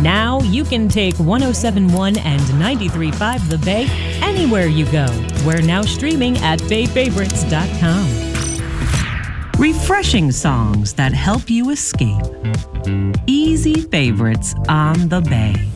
Now you can take 107.1 and 93.5 The Bay anywhere you go. We're now streaming at bayfavorites.com. Refreshing songs that help you escape. Easy Favorites on The Bay.